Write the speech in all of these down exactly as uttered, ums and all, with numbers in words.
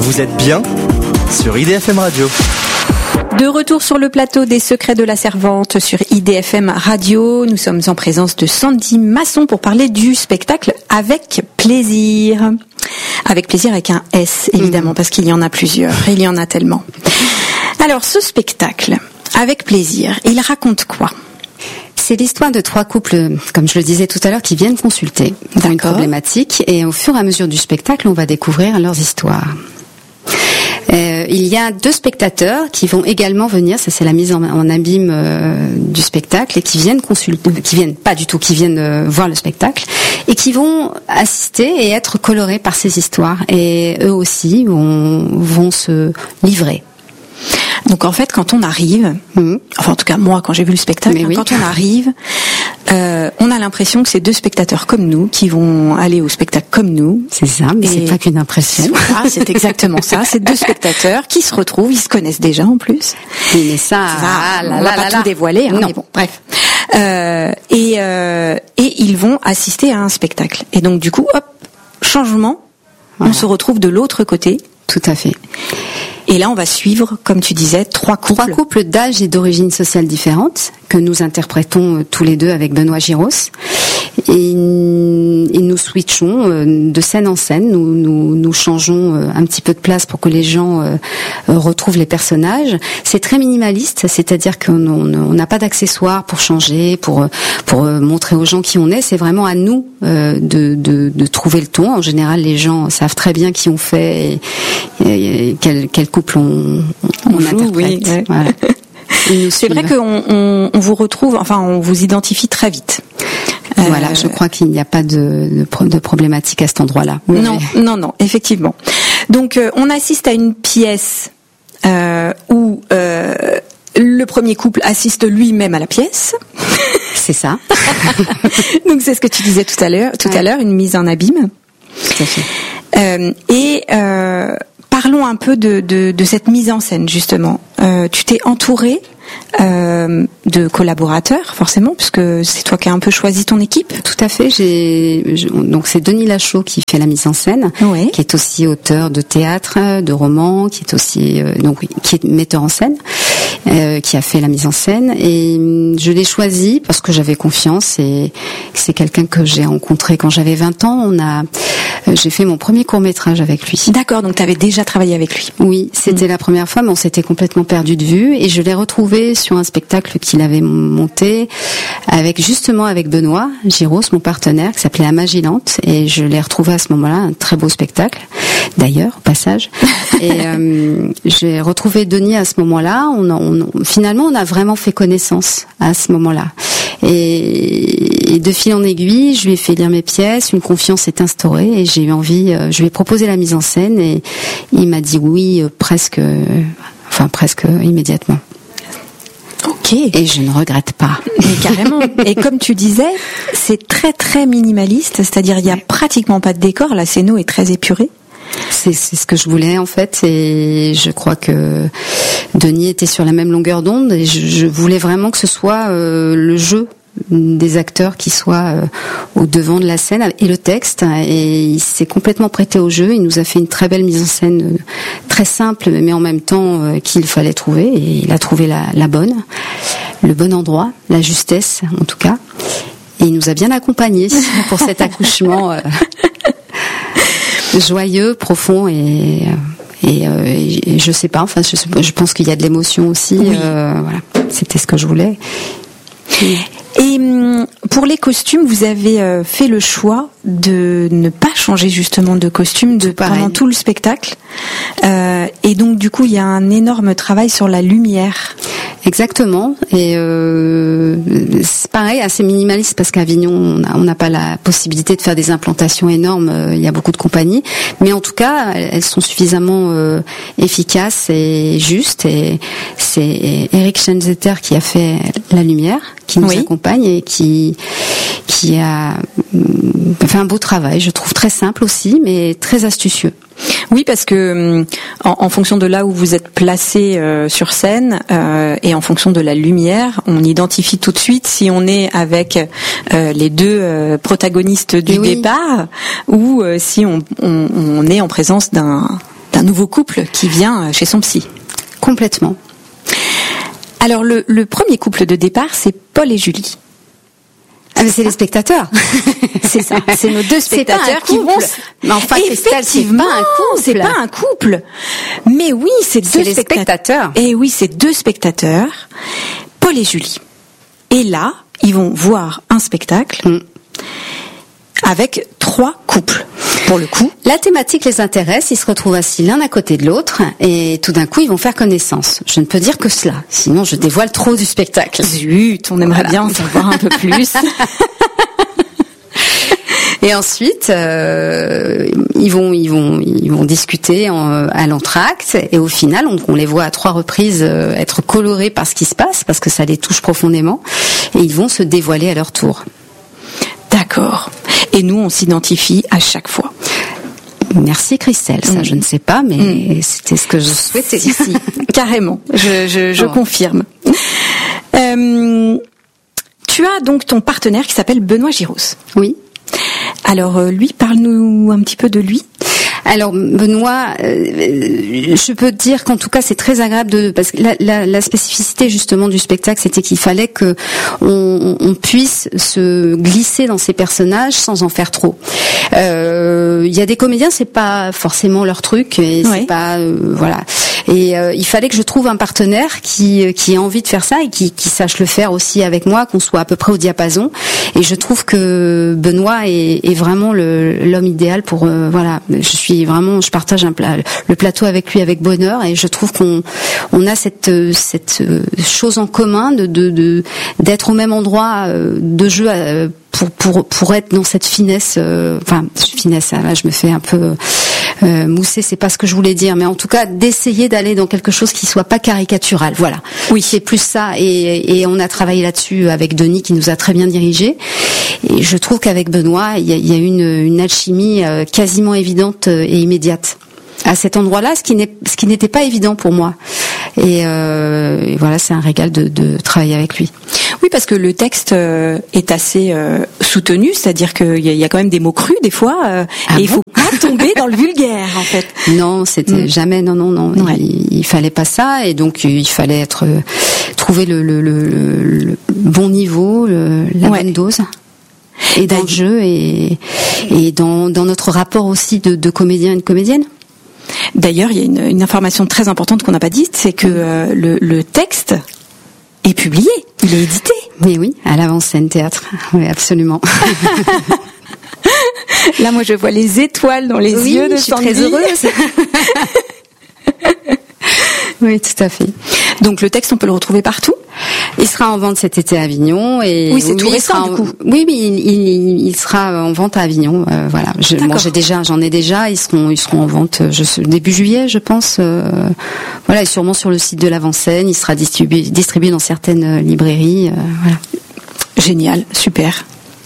Vous êtes bien sur I D F M Radio. De retour sur le plateau des Secrets de la Servante sur I D F M Radio. Nous sommes en présence de Sandy Masson pour parler du spectacle Avec plaisir. Avec plaisir avec un S, évidemment, mmh. parce qu'il y en a plusieurs. Il y en a tellement. Alors, ce spectacle, Avec plaisir, il raconte quoi ? C'est l'histoire de trois couples, comme je le disais tout à l'heure, qui viennent consulter dans une problématique. Et au fur et à mesure du spectacle, on va découvrir leurs histoires. Euh, il y a deux spectateurs qui vont également venir, ça c'est la mise en, en abîme euh, du spectacle, et qui viennent consulter, qui viennent pas du tout, qui viennent euh, voir le spectacle, et qui vont assister et être colorés par ces histoires. Et eux aussi vont, vont se livrer. Donc en fait, quand on arrive, mmh. enfin en tout cas moi quand j'ai vu le spectacle, hein, oui. quand on arrive, euh, on a l'impression que c'est deux spectateurs comme nous qui vont aller au spectacle comme nous. C'est ça, mais et c'est pas qu'une impression. Voilà, c'est exactement ça. C'est deux spectateurs qui se retrouvent, ils se connaissent déjà en plus. Oui, mais ça, ah, là, on là, va là, pas là. tout dévoiler, hein, non. mais bon, bref. Euh, et euh, et ils vont assister à un spectacle. Et donc du coup, hop, changement, voilà. On se retrouve de l'autre côté. Tout à fait. Et là, on va suivre, comme tu disais, trois couples. Trois couples d'âge et d'origine sociale différentes que nous interprétons tous les deux avec Benoît Giros. Et, et nous switchons de scène en scène. Nous, nous, nous changeons un petit peu de place pour que les gens retrouvent les personnages. C'est très minimaliste, c'est-à-dire qu'on n'a pas d'accessoires pour changer, pour, pour montrer aux gens qui on est. C'est vraiment à nous de, de, de trouver le ton. En général, les gens savent très bien qui on fait et, et quel, quel couple on, on, on interprète. Oui, ouais. Voilà. C'est vrai qu'on on, on vous retrouve, enfin on vous identifie très vite. Voilà, euh, je crois qu'il n'y a pas de, de, de problématique à cet endroit-là. Oui. Non, non, non, effectivement. Donc euh, on assiste à une pièce euh, où euh, le premier couple assiste lui-même à la pièce. C'est ça. Donc c'est ce que tu disais tout à l'heure, tout ouais. à l'heure, une mise en abîme. Tout à fait. Euh, et euh, parlons un peu de, de, de cette mise en scène justement. Euh, tu t'es entouré euh, de collaborateurs forcément, puisque c'est toi qui as un peu choisi ton équipe. Tout à fait. J'ai je, donc c'est Denis Lachaud qui fait la mise en scène, ouais. qui est aussi auteur de théâtre, de romans, qui est aussi euh, donc qui est metteur en scène, euh, qui a fait la mise en scène. Et je l'ai choisi parce que j'avais confiance et c'est quelqu'un que j'ai rencontré quand j'avais vingt ans. On a J'ai fait mon premier court-métrage avec lui. D'accord, donc tu avais déjà travaillé avec lui. Oui, c'était mmh. la première fois, mais on s'était complètement perdu de vue. Et je l'ai retrouvé sur un spectacle qu'il avait monté, avec justement avec Benoît Giros, mon partenaire, qui s'appelait La Magie Lente. Et je l'ai retrouvé à ce moment-là, un très beau spectacle, d'ailleurs, au passage. Et euh, j'ai retrouvé Denis à ce moment-là. On, on, finalement, on a vraiment fait connaissance à ce moment-là. Et, et de fil en aiguille, je lui ai fait lire mes pièces, une confiance s'est instaurée et j'ai eu envie, euh, je lui ai proposé la mise en scène et il m'a dit oui euh, presque, euh, enfin presque euh, immédiatement. Ok. Et je ne regrette pas. Mais carrément. Et comme tu disais, c'est très très minimaliste, c'est-à-dire il y a pratiquement pas de décor, la scéno est très épurée. C'est, c'est ce que je voulais en fait et je crois que Denis était sur la même longueur d'onde et je, je voulais vraiment que ce soit euh, le jeu des acteurs qui soient euh, au devant de la scène et le texte et il s'est complètement prêté au jeu. Il nous a fait une très belle mise en scène euh, très simple mais en même temps euh, qu'il fallait trouver et il a trouvé la, la bonne, le bon endroit, la justesse en tout cas et il nous a bien accompagnés pour cet accouchement euh, joyeux, profond et et, euh, et je sais pas. Enfin, je, je pense qu'il y a de l'émotion aussi. Oui. Euh, voilà, c'était ce que je voulais. Et pour les costumes, vous avez euh, fait le choix de ne pas changer justement de costume de, pendant tout le spectacle. Euh, et donc du coup, il y a un énorme travail sur la lumière. Exactement. Et euh, c'est pareil, assez minimaliste parce qu'à Avignon, on n'a pas la possibilité de faire des implantations énormes. Il y a beaucoup de compagnies, mais en tout cas, elles sont suffisamment euh, efficaces et justes. Et c'est Eric Schenzetter qui a fait la lumière, qui nous oui. accompagne et qui qui a fait un beau travail. Je trouve très simple aussi, mais très astucieux. Oui, parce que en, en fonction de là où vous êtes placé euh, sur scène euh, et en fonction de la lumière, on identifie tout de suite si on est avec euh, les deux euh, protagonistes du oui. départ ou euh, si on, on, on est en présence d'un d'un d'un nouveau couple qui vient chez son psy. Complètement. Alors le, le premier couple de départ, c'est Paul et Julie. Ah mais c'est les spectateurs. C'est ça, c'est nos deux spectateurs qui vont. Mais enfin, effectivement, c'est pas un couple. Mais oui, c'est deux c'est les spectateurs. spectateurs. Et oui, c'est deux spectateurs, Paul et Julie. Et là, ils vont voir un spectacle mm. avec trois couples. Pour le coup, la thématique les intéresse, ils se retrouvent assis l'un à côté de l'autre et tout d'un coup, ils vont faire connaissance. Je ne peux dire que cela, sinon je dévoile trop du spectacle. Zut, on aimerait voilà. bien en savoir un peu plus. Et ensuite, euh, ils vont, ils vont, ils vont discuter en, à l'entracte et au final, on, on les voit à trois reprises euh, être colorés par ce qui se passe parce que ça les touche profondément et ils vont se dévoiler à leur tour. D'accord. Et nous, on s'identifie à chaque fois. Merci Christelle, ça mmh. je ne sais pas, mais mmh. c'était ce que je souhaitais. Si, si, carrément, je, je, je oh. confirme. Euh, tu as donc ton partenaire qui s'appelle Benoît Giros. Oui. Alors lui, parle-nous un petit peu de lui. Alors Benoît, euh, je peux te dire qu'en tout cas c'est très agréable de parce que la, la, la spécificité justement du spectacle c'était qu'il fallait que on, on puisse se glisser dans ces personnages sans en faire trop. Il euh, y a des comédiens c'est pas forcément leur truc et c'est oui. pas euh, voilà et euh, il fallait que je trouve un partenaire qui qui ait envie de faire ça et qui qui sache le faire aussi avec moi, qu'on soit à peu près au diapason. Et je trouve que Benoît est, est vraiment le, l'homme idéal pour euh, voilà. Je suis vraiment, je partage un pla- le plateau avec lui avec bonheur et je trouve qu'on on a cette cette chose en commun de de, de d'être au même endroit de jeu pour pour pour être dans cette finesse. Euh, enfin finesse, là je me fais un peu euh, mousser, c'est pas ce que je voulais dire, mais en tout cas d'essayer d'aller dans quelque chose qui soit pas caricatural. Voilà. Oui, c'est plus ça et et on a travaillé là-dessus avec Denis qui nous a très bien dirigés. Et je trouve qu'avec Benoît, il y a, il y a une, une alchimie euh, quasiment évidente et immédiate à cet endroit-là, ce qui n'est, ce qui n'était pas évident pour moi. Et, euh, et voilà, c'est un régal de, de travailler avec lui. Oui, parce que le texte euh, est assez euh, soutenu, c'est-à-dire qu'il y a, il y a quand même des mots crus des fois, euh, ah et bon il faut pas tomber dans le vulgaire en fait. Non, c'était mmh. jamais, non, non, non. Ouais. Il, il fallait pas ça, et donc il fallait être euh, trouver le, le, le, le bon niveau, le, la ouais. bonne dose. Et dans le jeu et, et dans, dans notre rapport aussi de, de comédien et de comédienne. D'ailleurs, il y a une, une information très importante qu'on n'a pas dite, c'est que euh, le, le texte est publié, il est édité. Oui, oui, à l'Avant-Scène Théâtre. Oui, absolument. Là, moi, je vois les étoiles dans les oui, yeux de je suis Sandy. Très heureuse. Oui, tout à fait. Donc le texte, on peut le retrouver partout. Il sera en vente cet été à Avignon et oui, c'est tout oui, récent en... du coup. Oui, mais il, il, il sera en vente à Avignon. Euh, voilà. Je, moi, j'ai déjà, j'en ai déjà. Ils seront, ils seront en vente je, début juillet, je pense. Euh, voilà, et sûrement sur le site de l'Avant-Scène. Il sera distribué, distribué dans certaines librairies. Euh, voilà. Génial, super.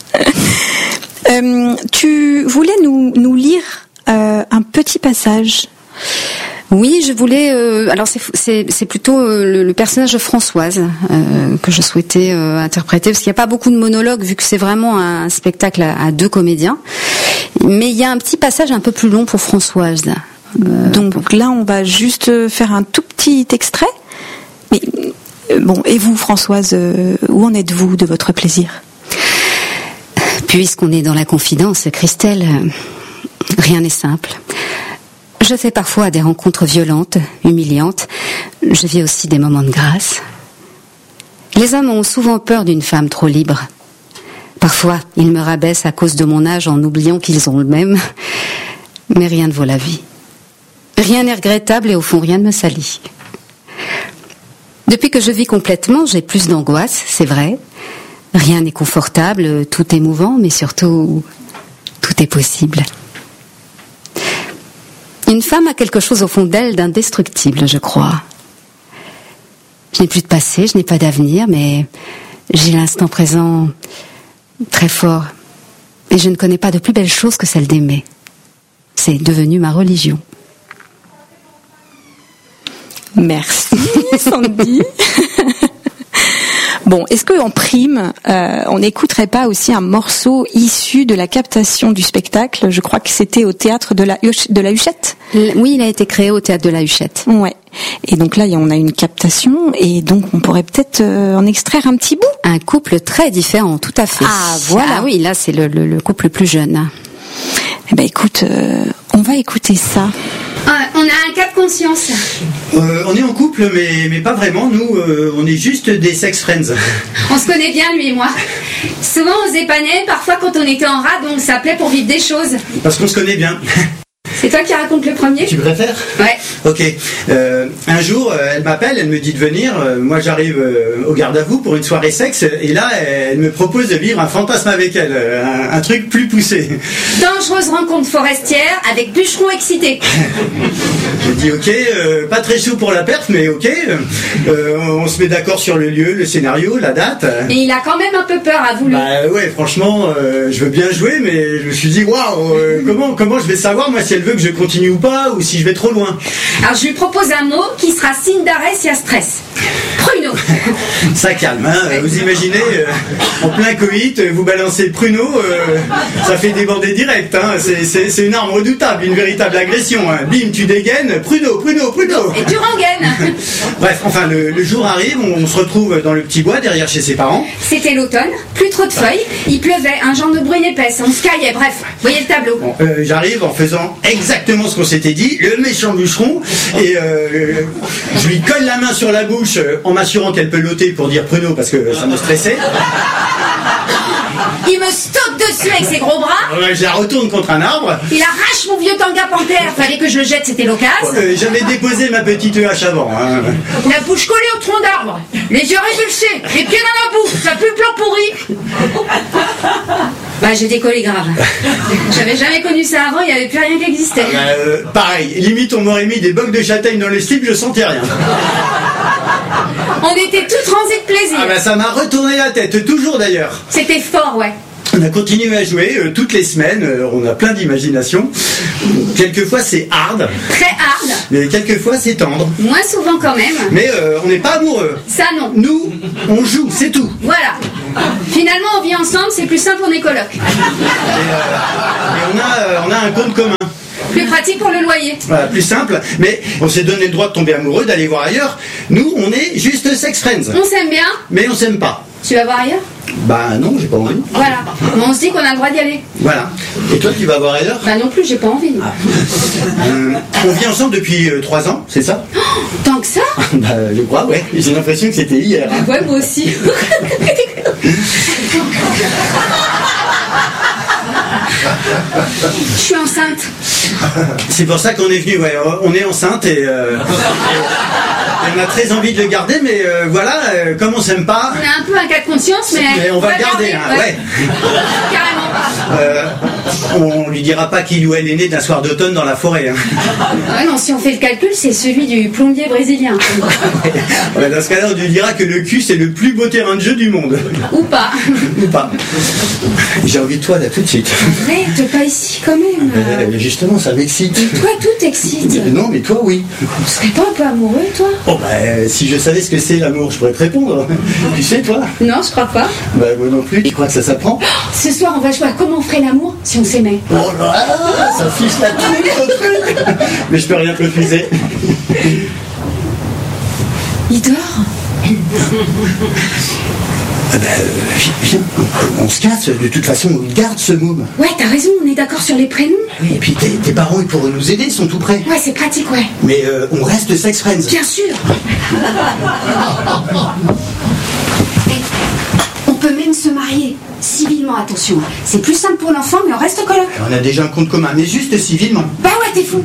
euh, tu voulais nous, nous lire euh, un petit passage. Oui, je voulais. Euh, alors c'est c'est c'est plutôt euh, le, le personnage de Françoise euh, que je souhaitais euh, interpréter parce qu'il n'y a pas beaucoup de monologues vu que c'est vraiment un spectacle à, à deux comédiens. Mais il y a un petit passage un peu plus long pour Françoise. Euh, donc pour... là, on va juste faire un tout petit extrait. Mais euh, bon, et vous, Françoise, euh, où en êtes-vous de votre plaisir ? Puisqu'on est dans la confidence, Christelle, rien n'est simple. Je fais parfois des rencontres violentes, humiliantes. Je vis aussi des moments de grâce. Les hommes ont souvent peur d'une femme trop libre. Parfois, ils me rabaissent à cause de mon âge en oubliant qu'ils ont le même. Mais rien ne vaut la vie. Rien n'est regrettable et au fond, rien ne me salit. Depuis que je vis complètement, j'ai plus d'angoisse, c'est vrai. Rien n'est confortable, tout est mouvant, mais surtout, tout est possible. Une femme a quelque chose au fond d'elle d'indestructible, je crois. Je n'ai plus de passé, je n'ai pas d'avenir, mais j'ai l'instant présent très fort. Et je ne connais pas de plus belle chose que celle d'aimer. C'est devenu ma religion. Merci, Sandy. Bon, est-ce qu'en prime, euh, on n'écouterait pas aussi un morceau issu de la captation du spectacle? Je crois que c'était au théâtre de la, de la Huchette. Oui, il a été créé au théâtre de la Huchette. Ouais. Et donc là, on a une captation, et donc on pourrait peut-être euh, en extraire un petit bout. Un couple très différent, tout à fait. Ah, voilà. Ah oui, là, c'est le, le, le couple plus jeune. Eh ben, écoute, euh, on va écouter ça. Ah, on a un cas de conscience. Euh, on est en couple, mais, mais pas vraiment. Nous, euh, on est juste des sex friends. On se connaît bien, lui et moi. Souvent, on se dépannait. Parfois, quand on était en rade, on s'appelait pour vivre des choses. Parce qu'on se connaît bien. C'est toi qui raconte le premier? Tu préfères? Ouais. Ok. Euh, un jour, euh, elle m'appelle, elle me dit de venir. Euh, moi, j'arrive euh, au garde à vous pour une soirée sexe. Et là, elle me propose de vivre un fantasme avec elle. Euh, un, un truc plus poussé. Dangereuse rencontre forestière avec bûcheron excité. Je dis ok, euh, pas très chaud pour la perf, mais ok. Euh, on se met d'accord sur le lieu, le scénario, la date. Et il a quand même un peu peur, avoue-le. Bah ouais, franchement, euh, je veux bien jouer, mais je me suis dit waouh, euh, comment comment je vais savoir moi si elle veut que je continue ou pas, ou si je vais trop loin. Alors je lui propose un mot qui sera signe d'arrêt s'il y a stress. Pruneau. Ça calme, hein. Vous imaginez, euh, en plein coït, vous balancez le pruneau, euh, ça fait déborder direct, hein. C'est, c'est, c'est une arme redoutable, une véritable agression, hein. Bim, tu dégaines, pruneau, pruneau, pruneau. Et tu rengaines. Bref, enfin, le, le jour arrive, on, on se retrouve dans le petit bois derrière chez ses parents. C'était l'automne, plus trop de feuilles, il pleuvait, un genre de bruine épaisse, on se caillait, bref, voyez le tableau. Bon, euh, j'arrive en faisant exactement ce qu'on s'était dit, le méchant bûcheron, et euh, je lui colle la main sur la bouche euh, en m'assurant qu'elle peut l'ôter pour dire pruneau parce que ça me stressait. Il me saute dessus avec ses gros bras. Ouais, je la retourne contre un arbre. Il arrache mon vieux tanga panthère. Fallait que je le jette, c'était l'occasion. Euh, j'avais déposé ma petite hache avant. Hein. La bouche collée au tronc d'arbre. Les yeux révulsés. Les pieds dans la boue. Ça pue le plan pourri. Bah, j'ai décollé grave. J'avais jamais connu ça avant, il n'y avait plus rien qui existait. Euh, pareil, limite on m'aurait mis des bocs de châtaigne dans le slip, je sentais rien. On était tous rangés de plaisir. Ah bah ça m'a retourné la tête, toujours d'ailleurs. C'était fort, ouais. On a continué à jouer euh, toutes les semaines, euh, on a plein d'imagination. Quelquefois c'est hard. Très hard. Mais quelquefois c'est tendre. Moins souvent quand même. Mais euh, on n'est pas amoureux. Ça non. Nous, on joue, c'est tout. Voilà. Finalement, on vit ensemble, c'est plus simple, on est coloc. Et, euh, et on, a, euh, on a un compte commun. Plus pratique pour le loyer. Voilà, plus simple. Mais on s'est donné le droit de tomber amoureux, d'aller voir ailleurs. Nous, on est juste sex friends. On s'aime bien. Mais on s'aime pas. Tu vas voir ailleurs? Bah non, j'ai pas envie. Voilà. Mais on se dit qu'on a le droit d'y aller. Voilà. Et toi, tu vas voir ailleurs? Bah non plus, j'ai pas envie. Ah. euh, On vit ensemble depuis euh, trois ans, c'est ça? Oh, tant que ça? Bah je crois, ouais. J'ai l'impression que c'était hier. Hein. Ouais, moi aussi. Je suis enceinte. C'est pour ça qu'on est venu, ouais. On est enceinte et, euh, et on a très envie de le garder, mais euh, voilà, euh, comme on s'aime pas. On a un peu un cas de conscience, mais, mais on, on va, va le garder, garder hein, ouais. ouais. Carrément. Euh, on lui dira pas qu'il ou elle est né d'un soir d'automne dans la forêt. Hein. Ouais, non, si on fait le calcul, c'est celui du plombier brésilien. Ouais, dans ce cas-là, on lui dira que le cul, c'est le plus beau terrain de jeu du monde. Ou pas. Ou pas. J'ai envie de toi, là, tout de suite. Arrête, pas ici, quand même. Euh, justement, ça m'excite. Mais toi, tout t'excite. Mais non, mais toi, oui. Tu serais pas un peu amoureux, toi? Oh, bah, si je savais ce que c'est l'amour, je pourrais te répondre. Tu sais, toi? Non, je crois pas. Bah, moi non plus. Tu crois que ça s'apprend? Ce soir, on va jouer à comment on ferait l'amour si on s'aimait. Oh là, ça fiche la trouille, ton truc. Mais je peux rien te refuser. Il dort? Ah bah, viens, on se casse, de toute façon, on garde ce môme. Ouais, t'as raison, on est d'accord sur les prénoms. Oui, et puis tes, tes parents, ils pourront nous aider, ils sont tout prêts. Ouais, c'est pratique, ouais. Mais euh, on reste sex friends. Bien sûr. On peut même se marier. Civilement, attention. C'est plus simple pour l'enfant, mais on reste coloc. On a déjà un compte commun, mais juste civilement. Bah ouais, t'es fou.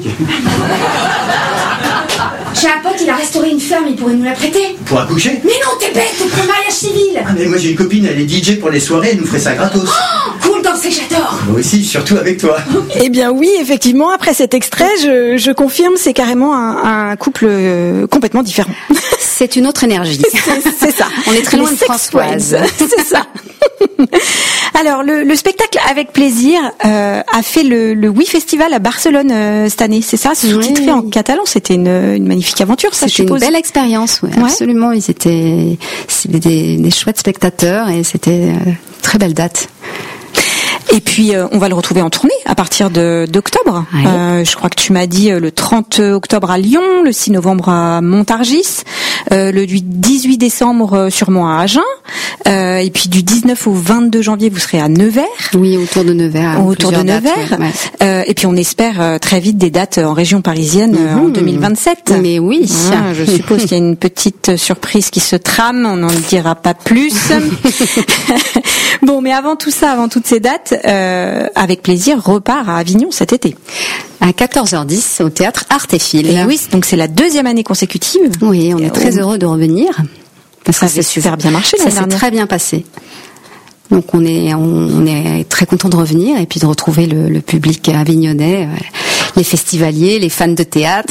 J'ai un pote, il a restauré une ferme, il pourrait nous la prêter. Pour accoucher? Mais non, t'es bête, c'est pour le mariage civil. Ah mais moi j'ai une copine, elle est D J pour les soirées, elle nous ferait ça gratos. Oh, cool danser, j'adore. Moi aussi, surtout avec toi. Eh bien oui, effectivement, après cet extrait, je, je confirme, c'est carrément un, un couple euh, complètement différent. C'est une autre énergie. C'est, c'est ça. On est très Les loin de sex Françoise. friends. C'est ça. Alors, le, le spectacle Avec plaisir euh, a fait le, le Oui Festival à Barcelone euh, cette année, c'est ça, sous-titré oui. en catalan. C'était une, une magnifique aventure, ça, je suppose. C'était une belle expérience, oui, ouais. absolument. Ils étaient, c'était des, des chouettes spectateurs et c'était euh, très belle date. Et puis euh, on va le retrouver en tournée à partir de d'octobre. Oui. Euh, je crois que tu m'as dit euh, le trente octobre à Lyon, le six novembre à Montargis, euh, le dix-huit décembre sûrement à Agen, euh, et puis du dix-neuf au vingt-deux janvier vous serez à Nevers. Oui, autour de Nevers. Autour de Nevers. Dates, ouais. euh, et puis on espère euh, très vite des dates en région parisienne euh, mmh. en deux mille vingt-sept. Mais oui. Ah, je suppose qu'il y a une petite surprise qui se trame. On n'en dira pas plus. Bon, mais avant tout ça, avant toutes ces dates. Euh, Avec plaisir repart à Avignon cet été. À quatorze heures dix au théâtre Artéfil. Et oui, donc c'est la deuxième année consécutive. Oui, on est très on... heureux de revenir. Parce ça s'est super bien marché. Ça s'est très bien passé. Donc on est on, on est très content de revenir et puis de retrouver le, le public avignonnais, les festivaliers, les fans de théâtre.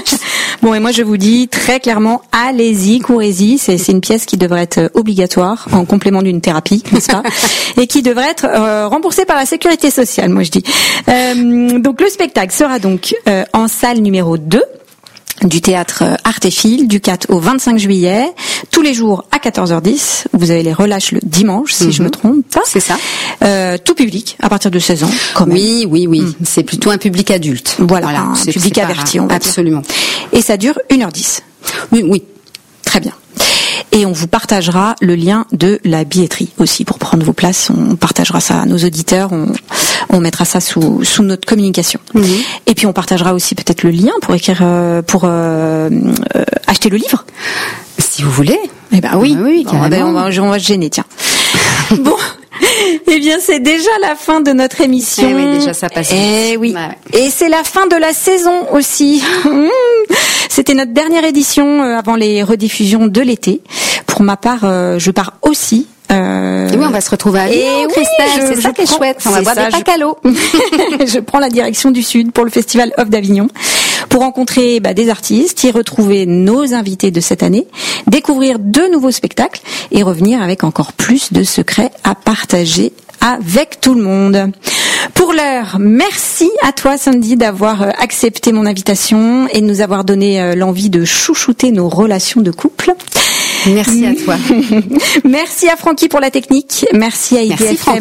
Bon, et moi je vous dis très clairement, allez-y, courez-y. C'est, c'est une pièce qui devrait être obligatoire en complément d'une thérapie, n'est-ce pas? Et qui devrait être euh, remboursée par la sécurité sociale, moi je dis. Euh, donc le spectacle sera donc euh, en salle numéro deux. Du théâtre Artéfil, du quatre au vingt-cinq juillet, tous les jours à quatorze heures dix. Vous avez les relâches le dimanche, si mm-hmm. je me trompe pas. C'est ça. Euh, tout public, à partir de seize ans, quand même. Oui, oui, oui. Mm. C'est plutôt un public adulte. Voilà, voilà un c'est, public c'est averti, on va absolument. dire. Et ça dure une heure dix. Oui, oui. Très bien. Et on vous partagera le lien de la billetterie aussi pour prendre vos places. On partagera ça à nos auditeurs. On, on mettra ça sous, sous notre communication. Mmh. Et puis on partagera aussi peut-être le lien pour écrire, euh, pour euh, euh, acheter le livre. Si vous voulez. Eh ben oui. Ah oui, on, va, on, va, on va se gêner, tiens. Bon. Eh bien, c'est déjà la fin de notre émission. Eh oui, déjà ça passe. Eh oui. Ouais. Et c'est la fin de la saison aussi. C'était notre dernière édition avant les rediffusions de l'été. Pour ma part, je pars aussi. Euh... Et oui, on va se retrouver à Avignon, oui, Christelle, je, c'est ça qui est prends, chouette. On va boire des pâques à l'eau. Je prends la direction du Sud pour le Festival Off d'Avignon pour rencontrer bah, des artistes, y retrouver nos invités de cette année, découvrir de nouveaux spectacles et revenir avec encore plus de secrets à partager avec tout le monde. Pour l'heure, merci à toi Sandy d'avoir accepté mon invitation et de nous avoir donné l'envie de chouchouter nos relations de couple. Merci à toi. Merci à Francky pour la technique. Merci à I D F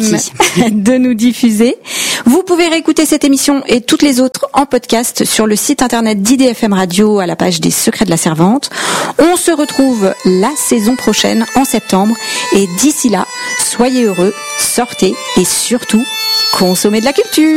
M de nous diffuser. Vous pouvez réécouter cette émission et toutes les autres en podcast sur le site internet d'I D F M Radio à la page des Secrets de la Servante. On se retrouve la saison prochaine en septembre et d'ici là, soyez heureux, sortez et surtout, consommez de la culture.